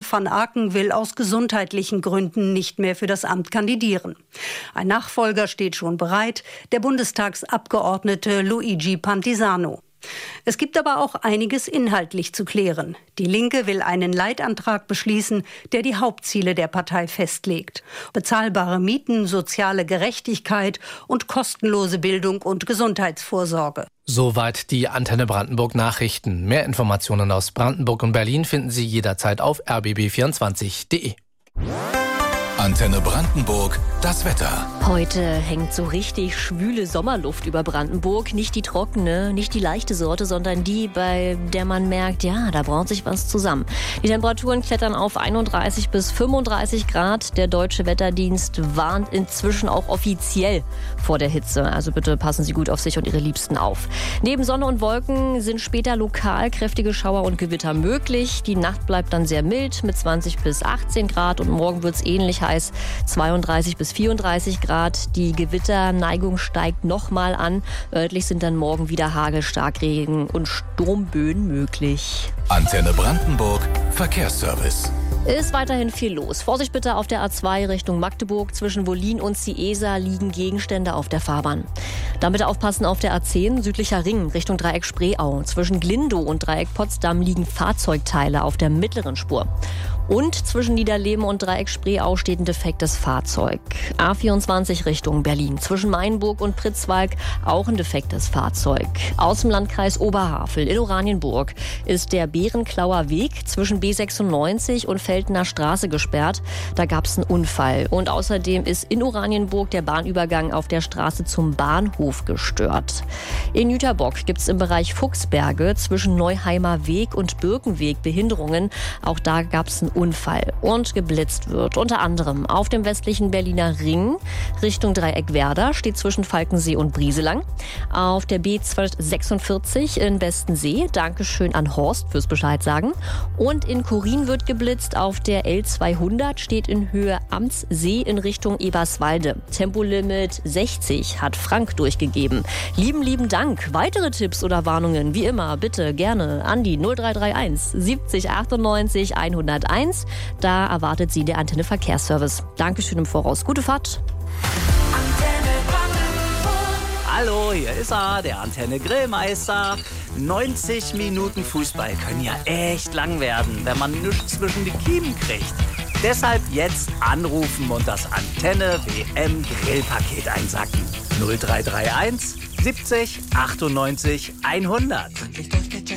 van Aken will aus gesundheitlichen Gründen nicht mehr für das Amt kandidieren. Ein Nachfolger steht schon bereit, der Bundestagsabgeordnete Luigi Pantisano. Es gibt aber auch einiges inhaltlich zu klären. Die Linke will einen Leitantrag beschließen, der die Hauptziele der Partei festlegt. Bezahlbare Mieten, soziale Gerechtigkeit und kostenlose Bildung und Gesundheitsvorsorge. Soweit die Antenne Brandenburg Nachrichten. Mehr Informationen aus Brandenburg und Berlin finden Sie jederzeit auf rbb24.de. Antenne Brandenburg, das Wetter. Heute hängt so richtig schwüle Sommerluft über Brandenburg. Nicht die trockene, nicht die leichte Sorte, sondern die, bei der man merkt, ja, da braut sich was zusammen. Die Temperaturen klettern auf 31 bis 35 Grad. Der Deutsche Wetterdienst warnt inzwischen auch offiziell vor der Hitze. Also bitte passen Sie gut auf sich und Ihre Liebsten auf. Neben Sonne und Wolken sind später lokal kräftige Schauer und Gewitter möglich. Die Nacht bleibt dann sehr mild mit 20 bis 18 Grad und morgen wird es ähnlich heiß, 32 bis 34 Grad. Die Gewitterneigung steigt nochmal an. Örtlich sind dann morgen wieder Hagel, Starkregen und Sturmböen möglich. Antenne Brandenburg, Verkehrsservice. Ist weiterhin viel los. Vorsicht bitte auf der A2 Richtung Magdeburg. Zwischen Wollin und Ciesa liegen Gegenstände auf der Fahrbahn. Dann bitte aufpassen auf der A10 südlicher Ring Richtung Dreieck Spreeau. Zwischen Glindow und Dreieck Potsdam liegen Fahrzeugteile auf der mittleren Spur. Und zwischen Niederleben und Dreieck Spreeau steht ein defektes Fahrzeug. A24 Richtung Berlin. Zwischen Mainburg und Pritzwalk auch ein defektes Fahrzeug. Aus dem Landkreis Oberhavel in Oranienburg ist der Bärenklauer Weg zwischen B96 und Feldner Straße gesperrt. Da gab es einen Unfall. Und außerdem ist in Oranienburg der Bahnübergang auf der Straße zum Bahnhof gestört. In Jüterbock gibt es im Bereich Fuchsberge zwischen Neuheimer Weg und Birkenweg Behinderungen. Auch da gab es einen Unfall und geblitzt wird. Unter anderem auf dem westlichen Berliner Ring Richtung Dreieck Werder steht zwischen Falkensee und Brieselang. Auf der B246 in Westensee, Dankeschön an Horst fürs Bescheid sagen. Und in Korin wird geblitzt. Auf der L200 steht in Höhe Amtssee in Richtung Eberswalde. Tempolimit 60 hat Frank durchgegeben. Lieben Dank. Weitere Tipps oder Warnungen, wie immer, bitte gerne an die 0331 70 98 101. Da erwartet Sie der Antenne Verkehrsservice. Dankeschön im Voraus. Gute Fahrt. Hallo, hier ist er, der Antenne Grillmeister. 90 Minuten Fußball können ja echt lang werden, wenn man nichts zwischen die Kiemen kriegt. Deshalb jetzt anrufen und das Antenne WM Grillpaket einsacken. 0331 70 98 100.